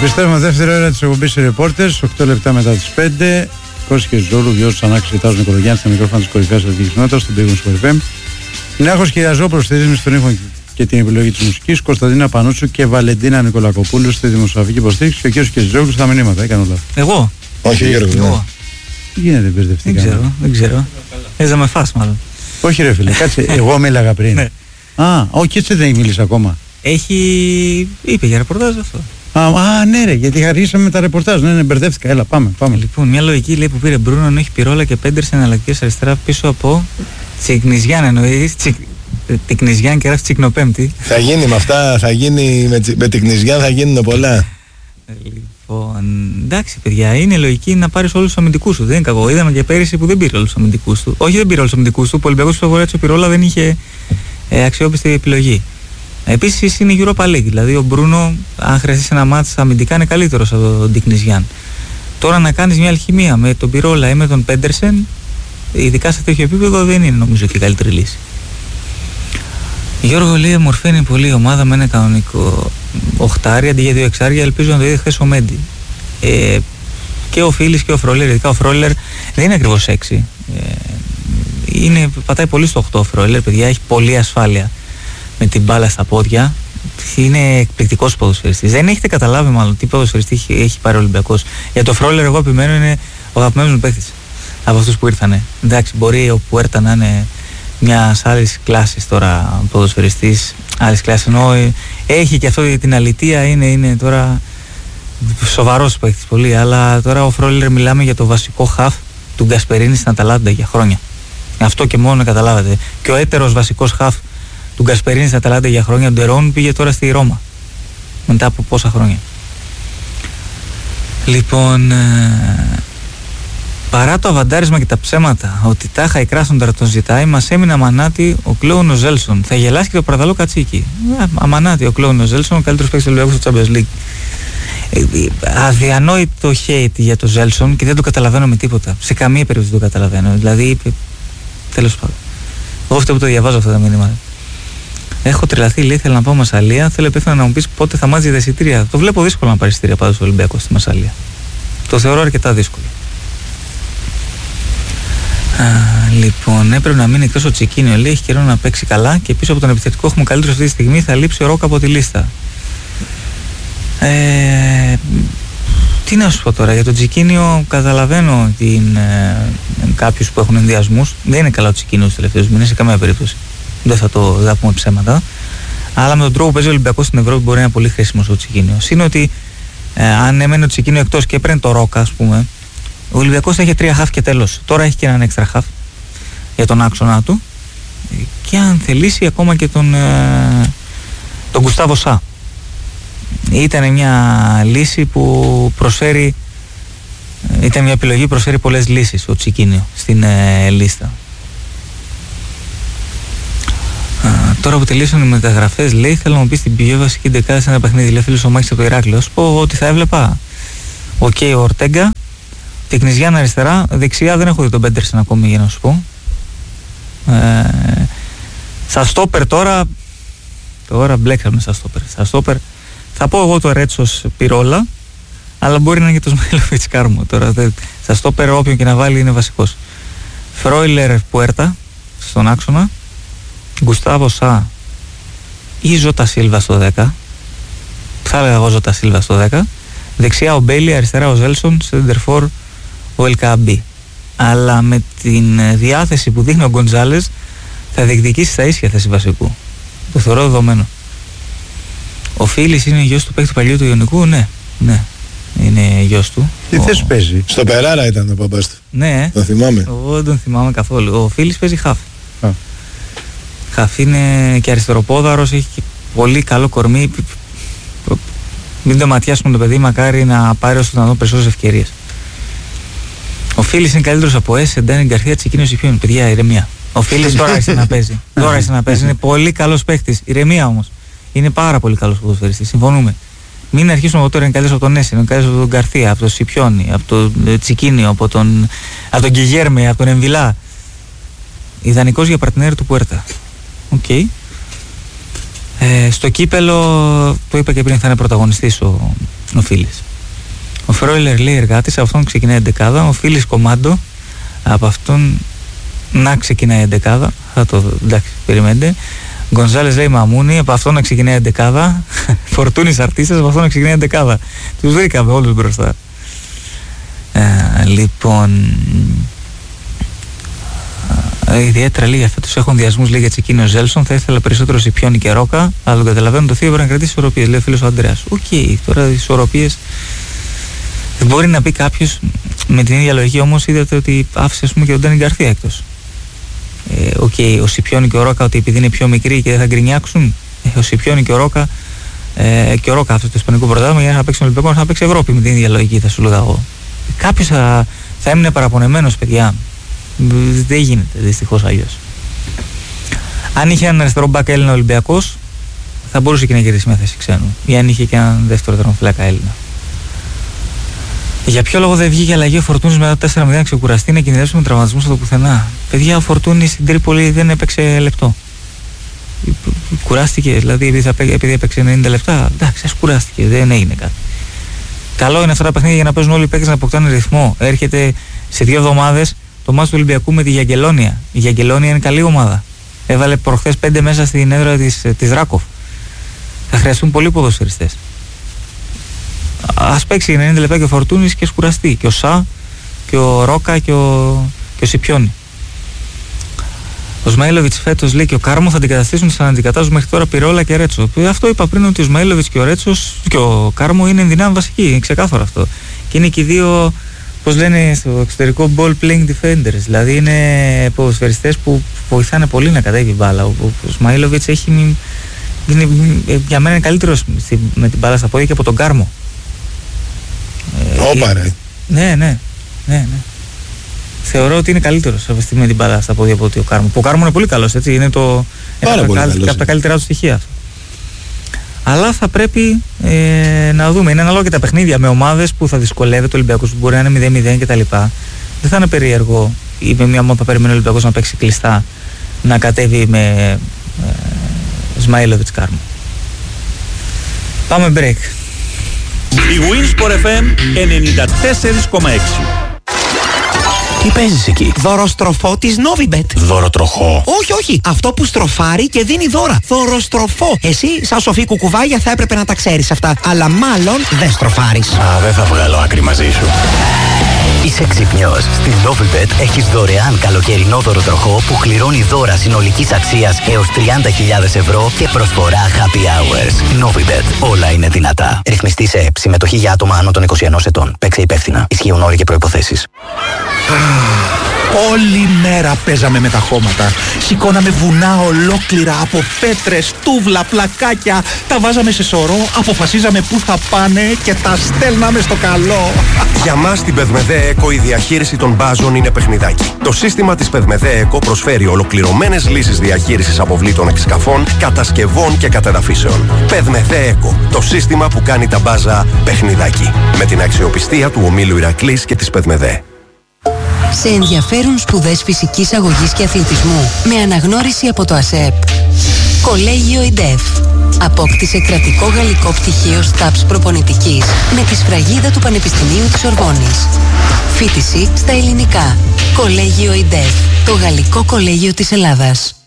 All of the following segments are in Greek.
Επιστρέφουμε δεύτερη ώρα της εκπομπής Reporters, 8 λεπτά μετά τις 5. Κώστας και Ζόλου, Γιώργος Ανάξης, Ιτάζος Νικολογιάννης, στα μικρόφωνα της κορυφαίας αθλητικής κοινότητας, στον Πύργο Σπορ FM. Νέαχος Κυριαζόπουλος στη ρύθμιση στον ήχο και την επιλογή της μουσικής, Κωνσταντίνα Πανούτσου και Βαλεντίνα Νικολακοπούλου στη δημοσιογραφική υποστήριξη και ο κύριος Κυριαζόπουλος στα μηνύματα. Έκανε όλα. Εγώ. Όχι, Γιώργο. Τι γίνεται, μπερδευτικά. Δεν ξέρω. Έζα με φας, μάλλον. Όχι, ρε φίλε, κάτσε. Εγώ μίλαγα πριν. Όχι, έτσι δεν μίλησε ακόμα. Είπε για ρεπορτάζ αυτό. Ναι, ρε, γιατί χαρίσαμε με τα ρεπορτάζ. Ναι, μπερδεύτηκα. Έλα, πάμε. Λοιπόν, μια λογική λέει που πήρε Μπρούνο να έχει Πυρόλα και Πέντερσεν εναλλακτικές αριστερά πίσω από Τσικνιζιάν, εννοεί. Τικνιζιάν και γράφει Τσικνοπέμπτη. Θα γίνει με αυτά, θα γίνει με Τικνιζιάν, θα γίνουν πολλά. Λοιπόν, εντάξει, παιδιά, είναι λογική να πάρει όλου του αμυντικού σου. Δεν είναι κακό. Είδαμε και πέρυσι που δεν πήρε όλου του αμυντικού του. Όχι, δεν πήρε όλου του αμυντικού του. Ο Ολυμπιακός στο Βορρά Πυρόλα δεν είχε αξιόπιστη επιλογή. Επίσης είναι η Europa League, δηλαδή ο Μπρούνο, αν χρειαστεί ένα μάτς αμυντικά, είναι καλύτερος από τον Τικνιζιάν. Τώρα να κάνεις μια αλχημία με τον Πυρόλα ή με τον Πέντερσεν, ειδικά σε τέτοιο επίπεδο, δεν είναι νομίζω και η καλύτερη λύση. Γιώργο λέει: μορφαίνει πολύ η ομάδα με ένα κανονικό οχτάρι αντί για 2 εξάρια. Ελπίζω να το είδε χθες ο Μέντι. Και ο Φίλης και ο Φρόλερ, ειδικά ο Φρόλερ δεν είναι ακριβώς 6. Πατάει πολύ στο 8 ο Φρόλερ, παιδιά, έχει πολλή ασφάλεια με την μπάλα στα πόδια. Είναι εκπληκτικός ποδοσφαιριστής. Δεν έχετε καταλάβει μάλλον τι ποδοσφαιριστή έχει πάρει ο Ολυμπιακός. Για το Φρόλερ, εγώ επιμένω, είναι ο αγαπημένος μου παίκτης από αυτούς που ήρθανε. Εντάξει, μπορεί ο Πουέρτα να είναι μια άλλη κλάση τώρα ποδοσφαιριστής, άλλη κλάση, ενώ έχει και αυτό την αλητεία, είναι τώρα σοβαρός παίκτης πολύ. Αλλά τώρα ο Φρόλερ, μιλάμε για το βασικό χαφ του Γκασπερίνη στην Αταλάντα για χρόνια. Αυτό και μόνο καταλάβατε. Και ο έτερος βασικός χαφ του Γκασπερίνη στην Αταλάντα για χρόνια, ο Ντερόν, πήγε τώρα στη Ρώμα μετά από πόσα χρόνια. Λοιπόν, παρά το αβαντάρισμα και τα ψέματα ότι τάχα η Κράσνονταρ τον ζητάει, μας έμεινε αμανάτη ο κλόουν ο Ζέλσον. Θα γελάσει και το παραδαλό Κατσίκι. Αμανάτη ο κλόουν ο Ζέλσον, ο καλύτερος παίκτης του Ολυμπιακού στο Champions League. Αδιανόητο hate για το Ζέλσον και δεν το καταλαβαίνω με τίποτα. Σε καμία περίπτωση δεν το καταλαβαίνω. Δηλαδή, τέλος πάντων. Εγώ αυτό που το διαβάζω αυτά τα μηνύματα. Έχω τρελαθεί, λέει, θέλω να πάω Μασσαλία. Θέλω επίθενα να μου πεις πότε θα μάζει τα εισιτήρια. Το βλέπω δύσκολο να πάρει εισιτήρια πάντως στο Ολυμπιακό στη Μασσαλία. Το θεωρώ αρκετά δύσκολο. Λοιπόν, έπρεπε να μείνει εκτός ο Τσικίνιο. Λέει, έχει καιρό να παίξει καλά και πίσω από τον επιθετικό έχουμε καλύτερο αυτή τη στιγμή. Θα λείψει ο Ρόκα από τη λίστα. Τι να σου πω τώρα, για τον Τσικίνιο καταλαβαίνω κάποιους που έχουν ενδιασμούς. Δεν είναι καλά ο Τσικίνιο τους τελευταίους μήνες σε καμία περίπτωση. Δεν θα πούμε ψέματα. Αλλά με τον τρόπο που παίζει ο Ολυμπιακός στην Ευρώπη μπορεί να είναι πολύ χρήσιμος ο Τσικίνιος. Είναι ότι αν έμενε ο Τσικίνιο εκτός και έπαιρνε το Ρόκα, ας πούμε, ο Ολυμπιακός θα είχε 3 χαφ και τέλος. Τώρα έχει και έναν έξτρα χαφ για τον άξονα του. Και αν θελήσει ακόμα και τον Γκουστάβο Σα. Ήταν μια λύση που προσφέρει, ήταν μια επιλογή που προσφέρει πολλές λύσεις ο Τσικίνιο στην λίστα. Τώρα που τελείωσαν οι μεταγραφές, λέει, θέλω να μου πει την πιο βασική δεκάδα σε ένα παιχνίδι. Λέει φίλος ο Μάκης από το Ηράκλειο. Σου πω ότι θα έβλεπα. Ο Ορτέγκα, Τικνιζιάν αριστερά, δεξιά δεν έχω δει τον Πέντερσεν ακόμη για να σου πω. Στα στόπερ τώρα μπλέξαμε στα στόπερ. Στα στόπερ θα πω εγώ το Ρέτσος Πυρόλα, αλλά μπορεί να είναι και το Σμέλοβιτς Κάρμο. Τώρα στα στόπερ όποιον και να βάλει είναι βασικός. Φρόιλερ Πουέρτα στον άξονα, Γκουστάβο Σα ή Ζώτα Σίλβα στο 10. Θα έλεγα εγώ Ζώτα Σίλβα στο 10. Δεξιά ο Μπέιλι, αριστερά ο Ζέλσον, σεντερφόρ ο Ελκαμπή. Αλλά με την διάθεση που δείχνει ο Γκοντζάλες θα διεκδικήσει στα ίσια θέση βασικού. Το θεωρώ δεδομένο. Ο Φίλης είναι γιος του παίκτη του παλιού του Ιωνικού, ναι. Είναι γιος του. Τι θέση παίζει? Στο Περάρα ήταν ο παπάς του. Ναι. Το θυμάμαι. Εγώ δεν τον θυμάμαι καθόλου. Ο Φίλης παίζει χαφ. Χαφ είναι και αριστεροπόδαρος, έχει και πολύ καλό κορμί. Μην το ματιάσουμε το παιδί, μακάρι να πάρει όσο να δω περισσότερες ευκαιρίες. Ο Φίλης είναι καλύτερος από Ντάνι Γκαρθία, Τσικίνιος ή ποιον? Παιδιά, ηρεμία. Ο Φίλης τώρα άρχισε να παίζει. Είναι πολύ καλός παίκτης. Ηρεμία όμως. Είναι πάρα πολύ καλός ποδοσφαιριστής. Συμφωνούμε. Μην αρχίσουμε από τώρα είναι καλύτερος από τον Νέσι, είναι καλύτερος από τον Γκαρθία, από τον Σιπιόνι, από τον Τσικίνιο, από τον Γκιγέρμε, από τον Εμβιλά. Ιδανικός για παρτινέρ του Πουέρτα. Οκ. Στο κύπελο, το είπα και πριν, θα είναι πρωταγωνιστής ο ο Φίλης. Ο Φρόιλερ λέει εργάτης, από αυτόν ξεκινάει η εντεκάδα. Ο Φίλης κομμάντο, από αυτόν να ξεκινάει η εντεκάδα. Θα το εντάξει, περιμένετε. Γκονζάλες λέει Μαμούνι, από αυτόν να ξεκινάει η εντεκάδα. Φορτούνης Αρτίστας, από αυτόν να ξεκινάει η εντεκάδα. Τους βρήκαμε όλους μπροστά. Λοιπόν. Ιδιαίτερα λέει για φέτος έχουν διασμούς λέει για Τσικίνη ο Ζέλσον. Θα ήθελα περισσότερο Σιπιόνι και Ρόκα. Αλλά τον καταλαβαίνω, το θείο μπορεί να κρατήσει ισορροπίες. Λέει ο φίλος ο Ανδρέας. Οκ, τώρα οι ισορροπίες. Δεν μπορεί να πει κάποιος με την ίδια λογική, όμως είδατε ότι άφησε, ας πούμε, και τον Ντένι Γκαρθία εκτός. Ο Σιπιόνι και ο Ρόκα, ότι επειδή είναι πιο μικροί και δεν θα γκρινιάξουν. Ο Σιπιόνι και ο Ρόκα, αυτό το Ισπανικό πρωτάθλημα για να παίξει τον Ολυμπιακό, να παίξει Ευρώπη με την ίδια λογική, θα σου λέγα εγώ. Κάποιος θα έμεινε παραπονεμένος, παιδιά. Δεν γίνεται δυστυχώς αλλιώς. Αν είχε έναν αριστερό μπακ Έλληνα Ολυμπιακός, θα μπορούσε και να κερδίσει μια θέση ξένου. Ή αν είχε και έναν δεύτερο τερματοφύλακα Έλληνα. Για ποιο λόγο δεν βγήκε αλλαγή ο Φορτούνης μετά το 4-0 να ξεκουραστεί, να κινδυνεύσει με τραυματισμούς από το πουθενά? Παιδιά, ο Φορτούνης στην Τρίπολη δεν έπαιξε λεπτό. Κουράστηκε, δηλαδή επειδή έπαιξε 90 λεπτά. Εντάξει, ας κουράστηκε, δεν έγινε κάτι. Καλό είναι αυτά τα παιχνίδια για να παίζουν όλοι οι παίκτες να αποκτάνε ρυθμό. Έρχεται σε 2 εβδομάδες το μάτς του Ολυμπιακού με τη Γιαγγελόνια. Η Γιαγγελόνια είναι καλή ομάδα. Έβαλε προχθές 5 μέσα στην έδρα της Ράκοφ. Θα χρειαστούν πολλοί ποδοσφαιριστές. Ας παίξει 90 λεπτά και ο Φορτούνης και σκουραστεί. Και ο Σα και ο Ρόκα και ο Σιπιόνι. Ο Σμαήλοβιτς φέτος λέει και ο Κάρμο θα αντικαταστήσουν τις αναντικατάζουν μέχρι τώρα Πυρόλα και Ρέτσο. Αυτό είπα πριν, ότι ο Σμαήλοβιτς και ο Ρέτσος και ο Κάρμο είναι ενδυνάμει βασικοί. Είναι ξεκάθαρο αυτό. Και είναι και οι δύο, πώς λένε στο εξωτερικό, ball playing defenders. Δηλαδή είναι ποδοσφαιριστές που βοηθάνε πολύ να κατέβει μπάλα. Ο Σμαήλοβιτς για μένα είναι καλύτερος με την μπάλα στα πόδια και από τον Κάρμο. Όπα ρε. Ναι. Θεωρώ ότι είναι καλύτερος με την μπάλα στα πόδια από ότι ο Κάρμο. Ο Κάρμο είναι πολύ καλός, έτσι. Είναι από τα καλύτερά του στοιχεία αυτό. Αλλά θα πρέπει να δούμε. Είναι ανάλογα και τα παιχνίδια με ομάδες που θα δυσκολεύεται ο Ολυμπιακός, που μπορεί να είναι 0-0 κτλ. Δεν θα είναι περίεργο ή με μια ομάδα που περιμένει ο Ολυμπιακός να παίξει κλειστά να κατέβει με Σμαήλοβιτς Κάρμο. Πάμε break. Η Winsport FM 94,6. Τι παίζεις εκεί? Δωροστροφό της Novibet. Δωροτροχό? Όχι. Αυτό που στροφάρει και δίνει δώρα. Δωροστροφό. Εσύ, σαν σοφή κουκουβάγια, θα έπρεπε να τα ξέρεις αυτά. Αλλά μάλλον δεν στροφάρεις. Δεν θα βγάλω άκρη μαζί σου. Είσαι ξυπνιός. Στη Novibet έχεις δωρεάν καλοκαιρινό δωροτροχό που κληρώνει δώρα συνολικής αξίας έως 30.000 ευρώ και προσφορά happy hours. Novibet. Όλα είναι δυνατά. Ρυθμιστή σε ΕΠ. Συμμετοχή για άτομα άνω των 21 ετών. Παίξε υπεύθυνα. Ισχύουν όροι και προϋποθέσεις. Όλη μέρα παίζαμε με τα χώματα. Σηκώναμε βουνά ολόκληρα από πέτρες, τούβλα, πλακάκια. Τα βάζαμε σε σωρό, αποφασίζαμε πού θα πάνε και τα στέλναμε στο καλό. Για μας στην Πεδμεδέ Εκο η διαχείριση των μπάζων είναι παιχνιδάκι. Το σύστημα της Πεδμεδέ Εκο προσφέρει ολοκληρωμένες λύσεις διαχείρισης αποβλήτων εξκαφών, κατασκευών και κατεδαφίσεων. Πεδμεδέ Εκο, το σύστημα που κάνει τα μπάζα παιχνιδάκι. Με την αξιοπιστία του ομίλου Ηρακλής και της Πεδμεδέ. Σε ενδιαφέρουν σπουδές φυσικής αγωγής και αθλητισμού με αναγνώριση από το ΑΣΕΠ. Κολέγιο ΙΝΤΕΦ. Απόκτησε κρατικό γαλλικό πτυχίο ΣΤΑΠΣ προπονητικής με τη σφραγίδα του Πανεπιστημίου της Ορβόνης. Φοιτηση στα ελληνικά. Κολέγιο ΙΝΤΕΦ. Το γαλλικό κολέγιο της Ελλάδας.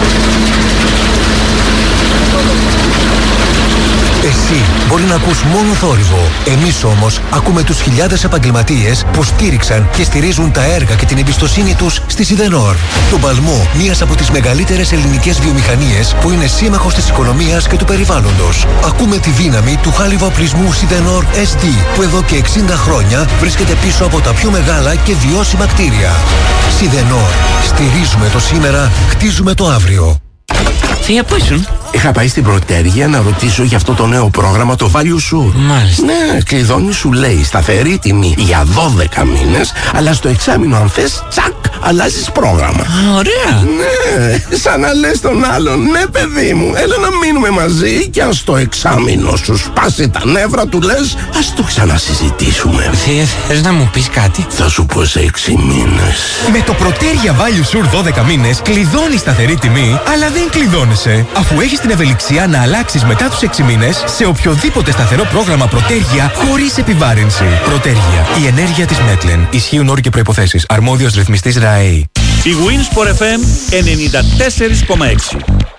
Εσύ μπορεί να ακούς μόνο θόρυβο. Εμείς όμως ακούμε τους χιλιάδες επαγγελματίες που στήριξαν και στηρίζουν τα έργα και την εμπιστοσύνη τους στη Σιδενόρ. Τον παλμό μιας από τις μεγαλύτερες ελληνικές βιομηχανίες που είναι σύμμαχος της οικονομίας και του περιβάλλοντος. Ακούμε τη δύναμη του χάλιβα οπλισμού Σιδενόρ SD που εδώ και 60 χρόνια βρίσκεται πίσω από τα πιο μεγάλα και βιώσιμα κτίρια. Σιδενόρ. Στηρίζουμε το σήμερα, χτίζουμε το αύριο. Θεία, πού ήσουν? Είχα πάει στην Πρωτέργεια να ρωτήσω για αυτό το νέο πρόγραμμα, το Value Sure. Μάλιστα. Ναι, κλειδώνει, σου λέει σταθερή τιμή για 12 μήνες, αλλά στο εξάμηνο αν θες, τσακ, αλλάζεις πρόγραμμα. Ωραία. Ναι, σαν να λες τον άλλον, ναι παιδί μου, έλα να μείνουμε μαζί και αν στο εξάμηνο σου σπάσει τα νεύρα του λες, ας το ξανασυζητήσουμε. Θες να μου πεις κάτι? Θα σου πω σε 6 μήνες. Με το Protergia Value Sur 12 μήνες κλειδώνεις σταθερή τιμή, αλλά δεν κλειδώνεσαι, αφού έχεις την ευελιξία να αλλάξεις μετά τους 6 μήνες σε οποιοδήποτε σταθερό πρόγραμμα Protergia χωρίς επιβάρυνση. Protergia, η ενέργεια της Μέτλεν. Ισχύουν όροι και προϋποθέσεις. Αρμόδιος ρυθμιστής ΡΑΕΗ. Η Winsport FM 94,6.